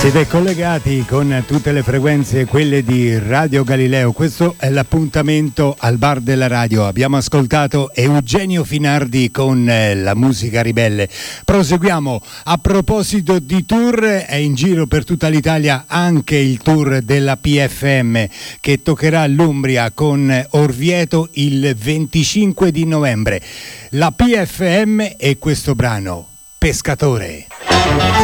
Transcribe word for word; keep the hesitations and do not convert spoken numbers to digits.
Siete collegati con tutte le frequenze, quelle di Radio Galileo. Questo è l'appuntamento al bar della radio. Abbiamo ascoltato Eugenio Finardi con la musica ribelle. Proseguiamo. A proposito di tour, è in giro per tutta l'Italia anche il tour della P F M che toccherà l'Umbria con Orvieto il venticinque di novembre. La P F M e questo brano, Pescatore.